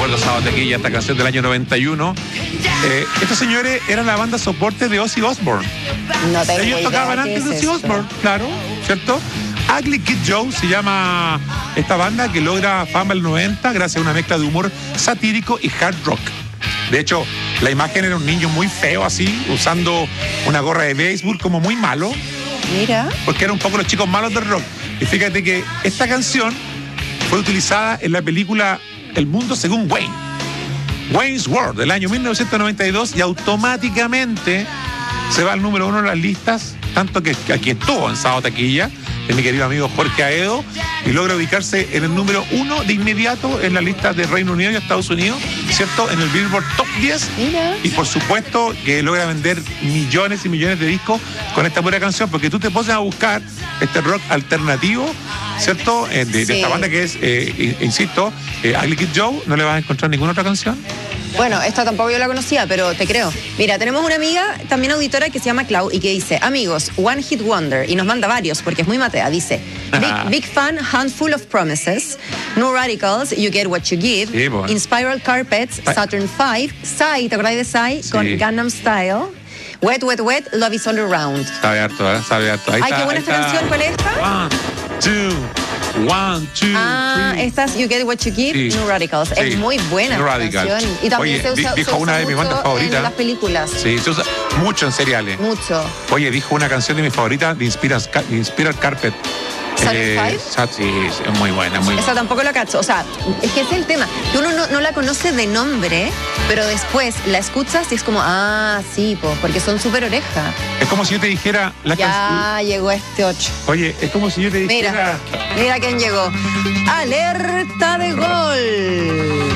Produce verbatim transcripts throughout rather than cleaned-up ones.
recuerdo Sábado Tequilla, esta canción del año noventa y uno. Eh, estos señores eran la banda soporte de Ozzy Osbourne. No tengo Ellos idea tocaban qué antes de es Ozzy esto. Osbourne, claro, ¿cierto? Ugly Kid Joe se llama esta banda que logra fama en el noventa gracias a una mezcla de humor satírico y hard rock. De hecho, la imagen era un niño muy feo así, usando una gorra de béisbol como muy malo, Mira. porque eran un poco los chicos malos del rock. Y fíjate que esta canción fue utilizada en la película El Mundo Según Wayne, Wayne's World, del año mil novecientos noventa y dos, y automáticamente se va al número uno en las listas, tanto que aquí estuvo en Sábado Taquilla, es mi querido amigo Jorge Aedo, y logra ubicarse en el número uno de inmediato en la lista de Reino Unido y Estados Unidos, ¿cierto? En el Billboard Top diez. Mira. Y por supuesto que logra vender millones y millones de discos con esta pura canción, porque tú te pones a buscar este rock alternativo, ¿cierto? Eh, de, de Sí. esta banda que es, eh, insisto, eh, Ugly Kid Joe, no le vas a encontrar ninguna otra canción. Bueno, esta tampoco yo la conocía, pero te creo. Mira, tenemos una amiga, también auditora, que se llama Clau y que dice, amigos, One Hit Wonder, y nos manda varios porque es muy matea. Dice, big, big fan, Handful of Promises, No Radicals, You Get What You Give, Sí, bueno. In Spiral Carpets, Ay. Saturn five, Psy, ¿te acordás de Psy? Sí. Con Gangnam Style, Wet, Wet, Wet, Love Is All Around. Sabe harto, ¿eh? Sabe harto. Ahí Ay, está, qué buena ahí esta está. canción, ¿cuál es esta? One, two, one, two, Ah, three. esta es You Get What You Give, Sí. No Radicals. Sí. Es muy buena No esta Radicals. canción. Y también Oye, se usa, di- dijo se usa una de mis mucho bandas favoritas. en las películas. Sí, se usa mucho en seriales. Mucho. Oye, dijo una canción de mis favoritas de Inspiral, Inspiral Carpet. ¿Saturn five? Sat- sí, es muy buena, muy Esa buena. tampoco la cacho. O sea, es que ese es el tema. Que uno no, no la conoce de nombre, pero después la escuchas y es como, ah, sí, po, porque son súper oreja. Es como si yo te dijera la canción. Ya llegó este ocho. Oye, es como si yo te dijera. Mira, mira quién llegó. Alerta de gol.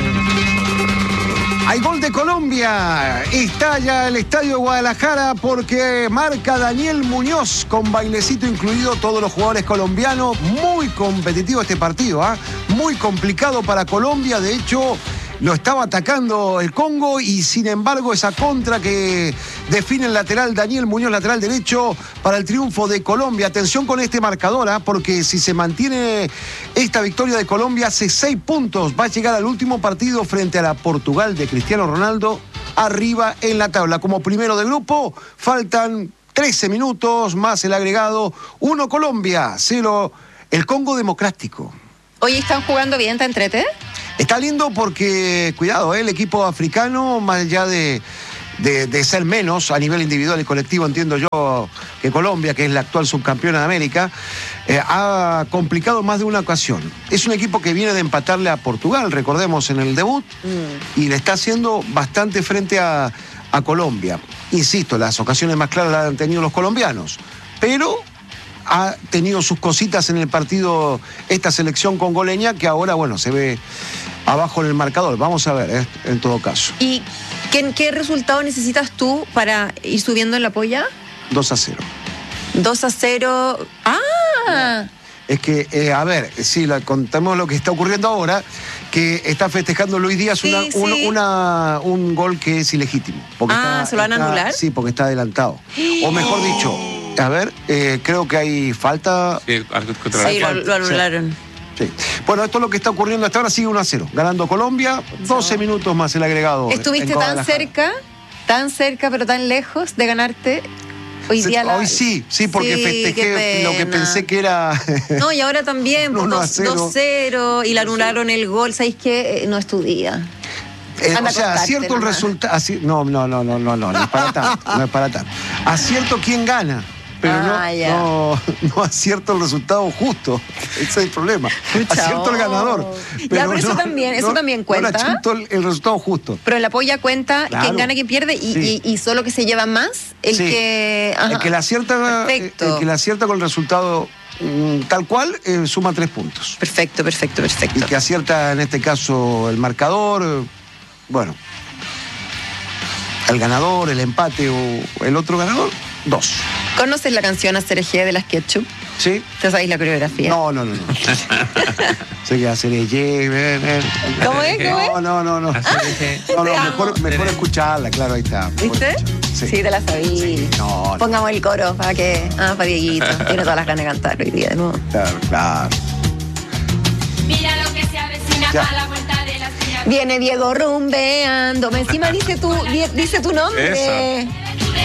Hay gol de Colombia. Estalla el estadio de Guadalajara porque marca Daniel Muñoz con bailecito incluido, todos los jugadores colombianos. Muy competitivo este partido, ¿ah? Muy complicado para Colombia. De hecho, lo estaba atacando el Congo y sin embargo esa contra que define el lateral Daniel Muñoz, lateral derecho, para el triunfo de Colombia. Atención con este marcador, ¿ah? Porque si se mantiene esta victoria de Colombia hace seis puntos, va a llegar al último partido frente a la Portugal de Cristiano Ronaldo, arriba en la tabla. Como primero de grupo, faltan trece minutos más el agregado. uno Colombia, cero el Congo Democrático. Oye, ¿están jugando bien? ¿Te entrete? Está lindo porque, cuidado, ¿eh? El equipo africano, más allá de, de, de ser menos a nivel individual y colectivo, entiendo yo, que Colombia, que es la actual subcampeona de América, eh, ha complicado más de una ocasión. Es un equipo que viene de empatarle a Portugal, recordemos, en el debut, Mm. y le está haciendo bastante frente a, a Colombia. Insisto, las ocasiones más claras las han tenido los colombianos, pero ha tenido sus cositas en el partido esta selección congoleña que ahora, bueno, se ve abajo en el marcador. Vamos a ver, eh, en todo caso. ¿Y qué, qué resultado necesitas tú para ir subiendo en la polla? dos a cero. dos a cero. ¡Ah! Es que, eh, a ver, si la, contamos lo que está ocurriendo ahora, que está festejando Luis Díaz Sí, una, sí. un, una- un gol que es ilegítimo. Porque Ah, está- ¿se lo van a está- anular? Sí, porque está adelantado. O mejor dicho, a ver, eh, creo que hay falta. Sí, algo contra Sí, la- lo, lo anularon. Sí. Bueno, esto es lo que está ocurriendo hasta ahora, sigue uno a cero. Ganando Colombia, doce minutos más el agregado. Estuviste en tan Guadalajara. cerca, tan cerca, pero tan lejos de ganarte hoy Se- día. la- Hoy sí, sí, porque Sí, festejé qué lo que pena. pensé que era. No, y ahora también, uno a dos cero. cero, y le anularon el gol. ¿Sabéis qué? Eh, No es tu día. Eh, Anda o sea, a acostarte acierto el nomás. resultado. No, no, no, no, no, no, no es para tanto, no es para tanto. Acierto quién gana, pero no, Ah, ya. no, no acierto el resultado justo. Ese es el problema. Pucha, Acierto el ganador. oh. Ya, pero eso también- eso también No cuenta. le acierto el, el resultado justo. Pero en la polla cuenta Claro. quién gana, quién pierde, y, Sí. y- y solo que se lleva más el Sí. que. Ajá. El que la acierta, Perfecto. el que la acierta con el resultado mm, tal cual, eh, suma tres puntos. Perfecto, perfecto, Y perfecto. que acierta en este caso el marcador, eh, bueno, el ganador, el empate o el otro ganador, dos. ¿Conoces la canción Hacer Eje de las Ketchup? ¿Sí? ¿Te sabéis la coreografía? No, no, no. no. Sé que hacer el ye, ven, ven. ¿Cómo es? ¿Cómo es? No, no, no, no. No, no, Te amo. mejor, mejor escucharla, claro, ahí está. Mejor ¿Viste? escucharla. Sí. Sí. te la sabí. No, no. Pongamos el coro para que. Ah, para Dieguito. Tiene todas las ganas de cantar hoy día de nuevo. Claro, claro. Mira lo que se avecina Ya. a la vuelta de la esquina. Viene Diego rumbeando. Encima dice tu, dice tu nombre. Esa.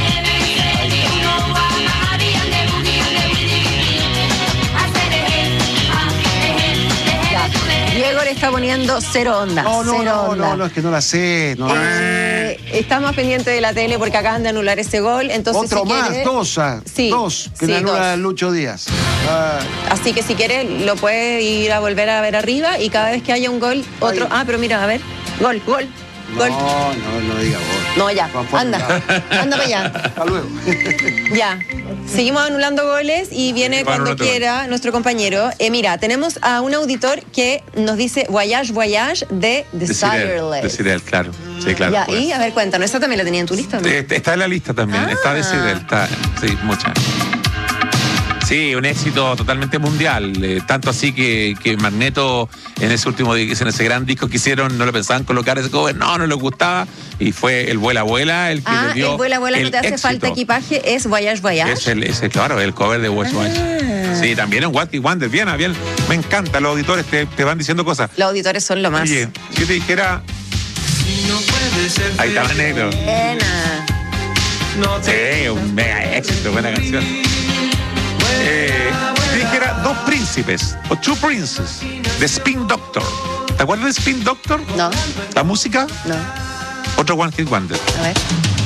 Diego le está poniendo cero onda. No, no, cero no, onda. no, no, es que no la sé. No. Eh, está más pendiente de la tele porque acaban de anular ese gol. Entonces, Otro si más, quiere, dos, ah, sí, dos, que sí, le anula dos. Lucho Díaz. Ah, Así que si quiere, lo puede ir a volver a ver arriba y cada vez que haya un gol, otro. Ay. Ah, pero mira, a ver. Gol, gol, gol. no, no, no diga vos. No, ya. Juan Pablo, Anda. Anda para allá. Hasta luego. Ya. Seguimos anulando goles y viene Sí, cuando anulando quiera nuestro compañero. Eh, mira, tenemos a un auditor que nos dice Voyage, Voyage de Desireless. Desirel, claro. Sí, claro. Ya, pues. y a ver, cuéntanos, ¿esa también la tenía en tu lista, no? Eh, Está en la lista también. Ah. Está Desirel, está. Sí, mucha. Sí, un éxito totalmente mundial. eh, tanto así que, que Magneto en ese último di- en ese gran disco que hicieron, no lo pensaban colocar ese cover, no, no les gustaba. Y fue el Vuela Vuela el que Ah, le dio. el vuela, vuela, no el te hace éxito. falta equipaje, es Voyage, Voyage. Es el, es el- claro, el cover de Watch Watch. Ah. Sí, también en What Wonder, bien, bien. Me encanta, los auditores te, te van diciendo cosas. Los auditores son lo más. Oye, si yo te dijera. Ahí está negro. Buena. Sí, un mega éxito, buena canción. Eh, si dijera Dos Príncipes o Two Princes de Spin Doctor. ¿Te acuerdas de Spin Doctor? No, La música, no. otro One Hit Wonder. A ver.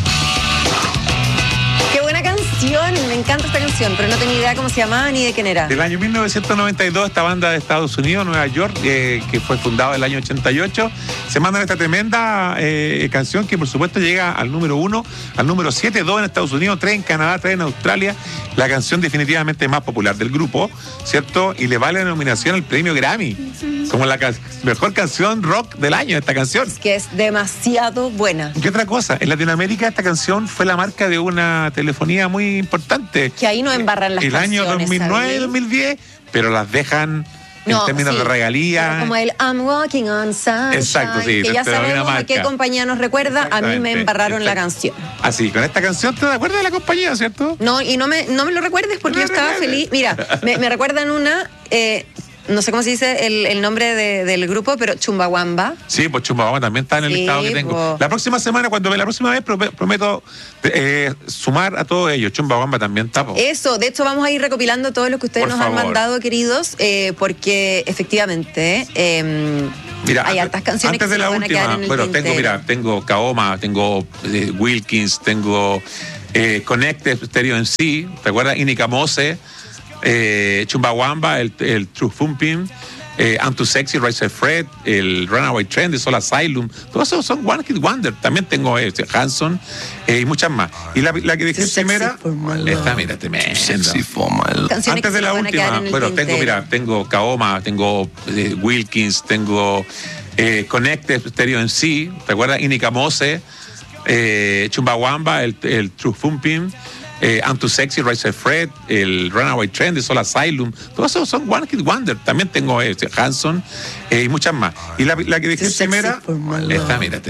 Qué buena canción, me encanta esta canción, pero no tenía idea cómo se llamaba ni de quién era. Del año mil novecientos noventa y dos, esta banda de Estados Unidos, Nueva York, eh, que fue fundada el año ochenta y ocho, se mandan esta tremenda eh, canción que por supuesto llega al número uno, al número siete, dos en Estados Unidos, tres en Canadá, tres en Australia, la canción definitivamente más popular del grupo, ¿cierto? Y le vale la nominación al premio Grammy, como la ca- mejor canción rock del año, esta canción. Que es demasiado buena. ¿Qué otra cosa? En Latinoamérica esta canción fue la marca de una telefonía muy importante. Que ahí no embarran las El año canciones, dos mil nueve ¿sabes? dos mil diez, pero las dejan en No, términos sí. de regalías. Como el I'm walking on sunshine. Exacto, sí, Que ya te doy una sabemos a marca. qué compañía nos recuerda. A mí me Exactamente, embarraron la exacto. canción. Así, con esta canción te acuerdas de la compañía, ¿cierto? No, y no me, no me lo recuerdes porque No yo me estaba recuerdes. feliz. Mira, me, me recuerdan una, eh, no sé cómo se dice el, el nombre de- del grupo, pero Chumbawamba. Sí, pues Chumbawamba también está en el Sí, listado que tengo. po. La próxima semana, cuando ve la próxima vez, prome- prometo eh, sumar a todos ellos. Chumbawamba también está. po. Eso, de hecho vamos a ir recopilando todo lo que ustedes Por nos han favor. mandado, queridos, eh, porque efectivamente eh, Mira, hay antes- hartas canciones antes que de se la nos van a quedar última, en el bueno, tengo, tintero. mira, tengo Kaoma, tengo eh, Wilkins, tengo eh, Connected Stereo en sí, ¿te acuerdas? Inika Mose, eh, Chumbawamba, el, el True Thumping, eh, I'm Too Sexy, Right Said Fred, el Runaway Train de Soul Asylum, todos esos son One Hit Wonder. También tengo eh, Hanson eh, y muchas más. Y la, la que dije Too sexy primera, for my love. esta, mira, tremenda. Sexy for my love. Canciones Antes que de se la nos van a quedar última, en el bueno, tengo, tintero. mira, tengo Kaoma, tengo eh, Wilkins, tengo eh, Connected Stereo en sí, ¿te acuerdas? Inika Mose, eh, Chumbawamba, el, el True Thumping, eh, I'm Too Sexy, Right Said Fred, el Runaway Train de Soul Asylum, todos esos son One Hit Wonder. También tengo eh, Hanson eh, y muchas más. Y la, la que dije Too sexy primera, for my love. esta, mira,